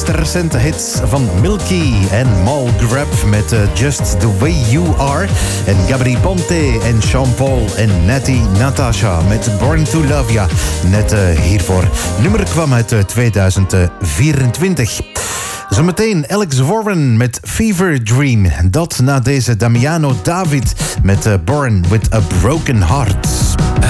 meest recente hits van Milky en Mal Grab met Just The Way You Are. En Gabri Ponte en Sean Paul en Natty Natasha met Born To Love Ya. Net hiervoor. Nummer kwam uit 2024. Zometeen Alex Warren met Fever Dream. Dat na deze Damiano David met Born With A Broken Heart.